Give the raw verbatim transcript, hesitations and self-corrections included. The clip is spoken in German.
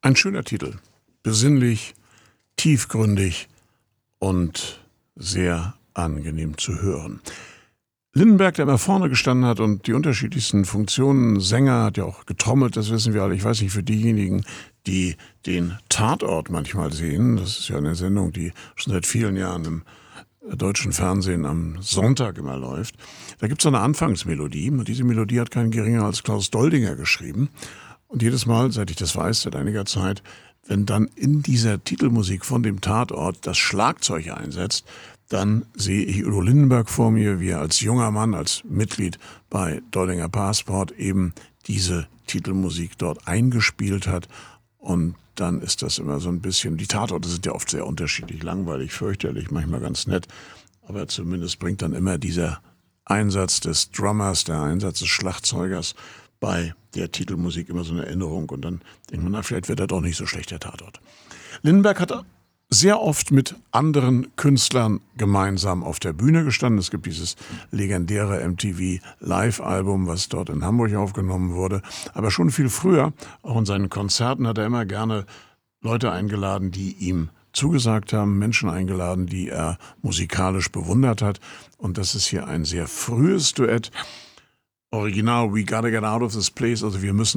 Ein schöner Titel, besinnlich, tiefgründig und sehr angenehm zu hören. Lindenberg, der immer vorne gestanden hat und die unterschiedlichsten Funktionen, Sänger, hat ja auch getrommelt, das wissen wir alle. Ich weiß nicht, für diejenigen, die den Tatort manchmal sehen, das ist ja eine Sendung, die schon seit vielen Jahren im deutschen Fernsehen am Sonntag immer läuft, da gibt es so eine Anfangsmelodie und diese Melodie hat kein geringer als Klaus Doldinger geschrieben. Und jedes Mal, seit ich das weiß, seit einiger Zeit, wenn dann in dieser Titelmusik von dem Tatort das Schlagzeug einsetzt, dann sehe ich Udo Lindenberg vor mir, wie er als junger Mann, als Mitglied bei Doldinger Passport eben diese Titelmusik dort eingespielt hat. Und dann ist das immer so ein bisschen, die Tatorte sind ja oft sehr unterschiedlich, langweilig, fürchterlich, manchmal ganz nett. Aber zumindest bringt dann immer dieser Einsatz des Drummers, der Einsatz des Schlagzeugers bei der Titelmusik immer so eine Erinnerung. Und dann denkt man, na, vielleicht wird er doch nicht so schlecht, der Tatort. Lindenberg hat sehr oft mit anderen Künstlern gemeinsam auf der Bühne gestanden. Es gibt dieses legendäre M T V Live-Album, was dort in Hamburg aufgenommen wurde. Aber schon viel früher, auch in seinen Konzerten, hat er immer gerne Leute eingeladen, die ihm zugesagt haben, Menschen eingeladen, die er musikalisch bewundert hat. Und das ist hier ein sehr frühes Duett. Original We Gotta Get Out of This Place, also wir müssen